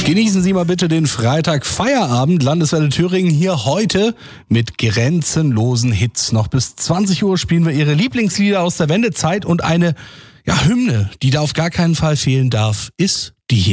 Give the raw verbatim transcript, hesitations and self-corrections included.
Genießen Sie mal bitte den Freitag Feierabend. Landeswelle Thüringen hier heute mit grenzenlosen Hits. Noch bis zwanzig Uhr spielen wir Ihre Lieblingslieder aus der Wendezeit und eine ja, Hymne, die da auf gar keinen Fall fehlen darf, ist die hier.